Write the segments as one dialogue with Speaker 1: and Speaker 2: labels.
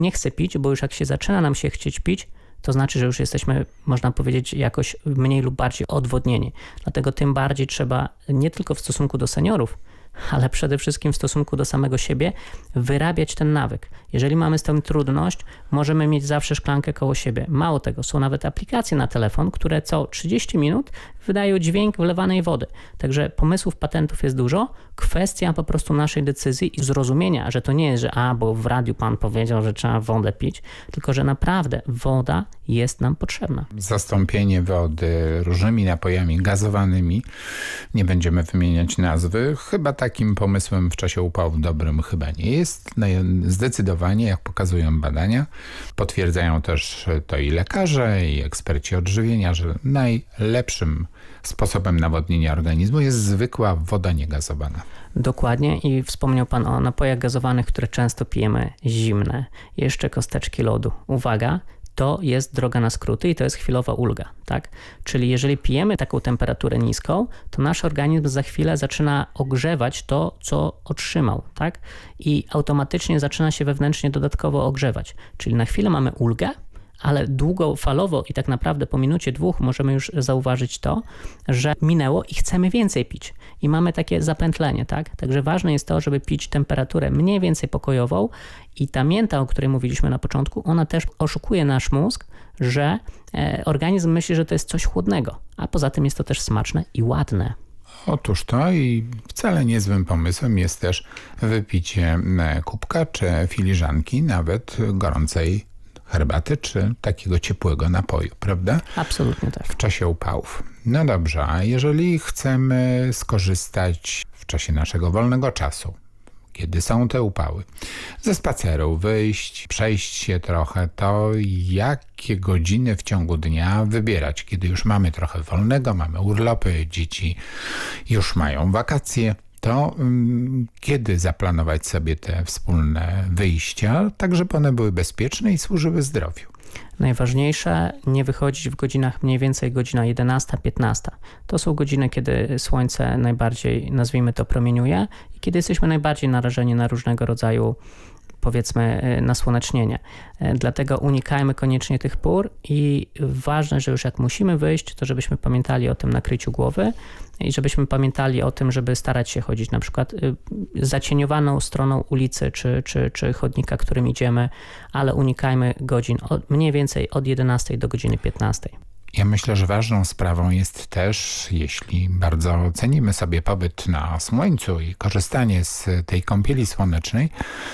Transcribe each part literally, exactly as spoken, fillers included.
Speaker 1: nie chce pić, bo już jak się zaczyna nam się chcieć pić, to znaczy, że już jesteśmy, można powiedzieć, jakoś mniej lub bardziej odwodnieni. Dlatego tym bardziej trzeba nie tylko w stosunku do seniorów, ale przede wszystkim w stosunku do samego siebie wyrabiać ten nawyk. Jeżeli mamy z tym trudność, możemy mieć zawsze szklankę koło siebie. Mało tego, są nawet aplikacje na telefon, które co trzydzieści minut wydają dźwięk wlewanej wody. Także pomysłów, patentów jest dużo. Kwestia po prostu naszej decyzji i zrozumienia, że to nie jest, że a, bo w radiu pan powiedział, że trzeba wodę pić, tylko że naprawdę woda jest nam potrzebna.
Speaker 2: Zastąpienie wody różnymi napojami gazowanymi, nie będziemy wymieniać nazwy, chyba takim pomysłem w czasie upałów dobrym chyba nie jest. Zdecydowanie, jak pokazują badania, potwierdzają też to i lekarze, i eksperci odżywienia, że najlepszym sposobem nawodnienia organizmu jest zwykła woda niegazowana.
Speaker 1: Dokładnie i wspomniał pan o napojach gazowanych, które często pijemy zimne. Jeszcze kosteczki lodu. Uwaga, to jest droga na skróty i to jest chwilowa ulga, tak? Czyli jeżeli pijemy taką temperaturę niską, to nasz organizm za chwilę zaczyna ogrzewać to, co otrzymał, tak? I automatycznie zaczyna się wewnętrznie dodatkowo ogrzewać. Czyli na chwilę mamy ulgę, ale długofalowo i tak naprawdę po minucie, dwóch możemy już zauważyć to, że minęło i chcemy więcej pić. I mamy takie zapętlenie, tak? Także ważne jest to, żeby pić temperaturę mniej więcej pokojową i ta mięta, o której mówiliśmy na początku, ona też oszukuje nasz mózg, że organizm myśli, że to jest coś chłodnego, a poza tym jest to też smaczne i ładne.
Speaker 2: Otóż to i wcale niezłym pomysłem jest też wypicie kubka czy filiżanki, nawet gorącej herbaty czy takiego ciepłego napoju, prawda?
Speaker 1: Absolutnie tak.
Speaker 2: W czasie upałów. No dobrze, a jeżeli chcemy skorzystać w czasie naszego wolnego czasu, kiedy są te upały, ze spaceru wyjść, przejść się trochę, to jakie godziny w ciągu dnia wybierać, kiedy już mamy trochę wolnego, mamy urlopy, dzieci już mają wakacje, to um, kiedy zaplanować sobie te wspólne wyjścia, tak żeby one były bezpieczne i służyły zdrowiu?
Speaker 1: Najważniejsze, nie wychodzić w godzinach mniej więcej godzina jedenasta piętnasta. To są godziny, kiedy słońce najbardziej, nazwijmy to, promieniuje i kiedy jesteśmy najbardziej narażeni na różnego rodzaju, powiedzmy, nasłonecznienie. Dlatego unikajmy koniecznie tych pór i ważne, że już jak musimy wyjść, to żebyśmy pamiętali o tym nakryciu głowy i żebyśmy pamiętali o tym, żeby starać się chodzić na przykład zacieniowaną stroną ulicy czy, czy, czy chodnika, którym idziemy, ale unikajmy godzin od, mniej więcej od jedenastej do godziny piętnastej.
Speaker 2: Ja myślę, że ważną sprawą jest też, jeśli bardzo cenimy sobie pobyt na słońcu i korzystanie z tej kąpieli słonecznej,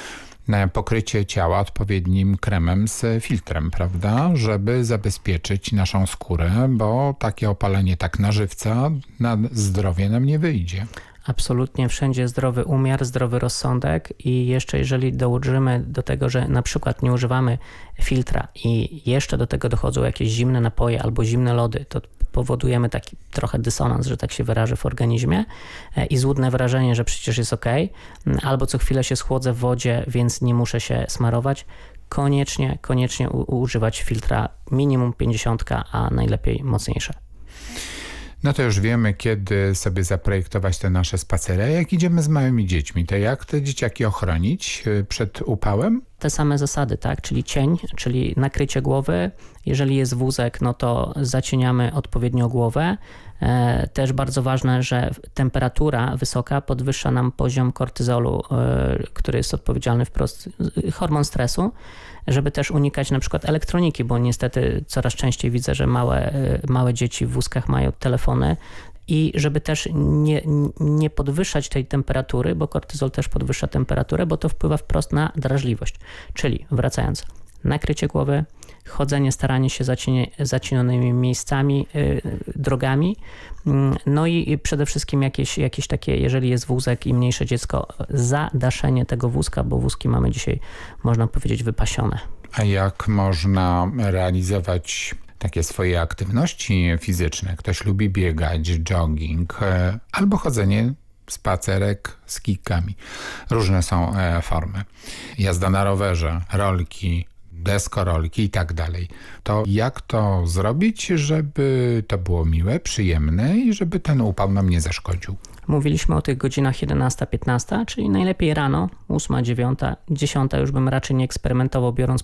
Speaker 2: pokrycie ciała odpowiednim kremem z filtrem, prawda? Żeby zabezpieczyć naszą skórę, bo takie opalenie tak na żywca na zdrowie nam nie wyjdzie.
Speaker 1: Absolutnie wszędzie zdrowy umiar, zdrowy rozsądek i jeszcze jeżeli dołożymy do tego, że na przykład nie używamy filtra i jeszcze do tego dochodzą jakieś zimne napoje albo zimne lody, to powodujemy taki trochę dysonans, że tak się wyrażę, w organizmie i złudne wrażenie, że przecież jest ok, albo co chwilę się schłodzę w wodzie, więc nie muszę się smarować. Koniecznie, koniecznie u- używać filtra minimum pięćdziesiąt, a najlepiej mocniejsze.
Speaker 2: No to już wiemy, kiedy sobie zaprojektować te nasze spacery. Jak idziemy z małymi dziećmi, to jak te dzieciaki ochronić przed upałem?
Speaker 1: Te same zasady, tak? Czyli cień, czyli nakrycie głowy. Jeżeli jest wózek, no to zacieniamy odpowiednio głowę. E, też bardzo ważne, że temperatura wysoka podwyższa nam poziom kortyzolu, e, który jest odpowiedzialny wprost, hormon stresu, żeby też unikać na przykład elektroniki, bo niestety coraz częściej widzę, że małe, małe dzieci w wózkach mają telefony i żeby też nie, nie podwyższać tej temperatury, bo kortyzol też podwyższa temperaturę, bo to wpływa wprost na drażliwość. Czyli wracając, nakrycie głowy, chodzenie, staranie się zacienie, zacienionymi miejscami, yy, drogami, yy, no i przede wszystkim jakieś, jakieś takie, jeżeli jest wózek i mniejsze dziecko, zadaszenie tego wózka, bo wózki mamy dzisiaj, można powiedzieć, wypasione.
Speaker 2: A jak można realizować takie swoje aktywności fizyczne? Ktoś lubi biegać, jogging albo chodzenie, spacerek z kijkami. Różne są formy. Jazda na rowerze, rolki, deskorolki i tak dalej. To jak to zrobić, żeby to było miłe, przyjemne i żeby ten upał nam nie zaszkodził?
Speaker 1: Mówiliśmy o tych godzinach jedenasta piętnasta, czyli najlepiej rano, ósma, dziewiąta, dziesiąta już bym raczej nie eksperymentował, biorąc